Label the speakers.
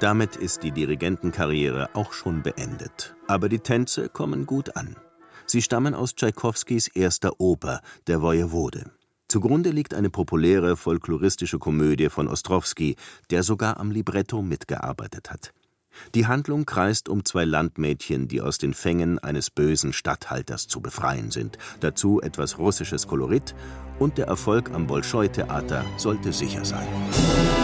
Speaker 1: Damit ist die Dirigentenkarriere auch schon beendet. Aber die Tänze kommen gut an. Sie stammen aus Tschaikowskis erster Oper, der Wojewode. Zugrunde liegt eine populäre folkloristische Komödie von Ostrowski, der sogar am Libretto mitgearbeitet hat. Die Handlung kreist um 2 Landmädchen, die aus den Fängen eines bösen Statthalters zu befreien sind. Dazu etwas russisches Kolorit und der Erfolg am Bolschoi-Theater sollte sicher sein.